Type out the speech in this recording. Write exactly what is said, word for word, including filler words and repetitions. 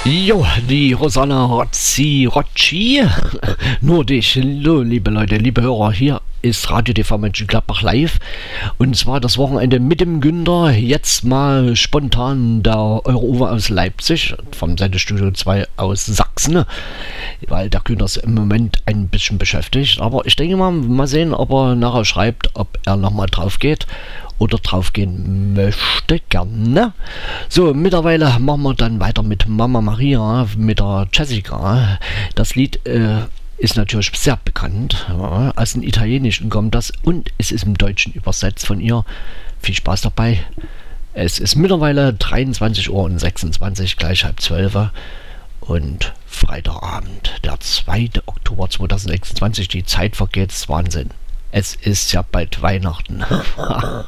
Jo, die Rosanna Rozzi Rocci. Nur dich, hallo, liebe Leute, liebe Hörer, hier ist Radio T V Mönchengladbach live. Und zwar das Wochenende mit dem Günther. Jetzt mal spontan der Euro-Uwe aus Leipzig, vom Sendestudio zwei aus Sachsen. Weil der Günther ist im Moment ein bisschen beschäftigt. Aber ich denke mal, mal sehen, ob er nachher schreibt, ob er nochmal drauf geht. Oder draufgehen möchte, gerne. So, mittlerweile machen wir dann weiter mit Mama Maria, mit der Jessica. Das Lied äh, ist natürlich sehr bekannt. Ja, aus dem Italienischen kommt das und es ist im Deutschen übersetzt von ihr. Viel Spaß dabei. Es ist mittlerweile dreiundzwanzig Uhr und sechsundzwanzig, gleich halb zwölf. Und Freitagabend, der zweite Oktober zweitausendsechsundzwanzig. Die Zeit vergeht, Wahnsinn. Es ist ja bald Weihnachten.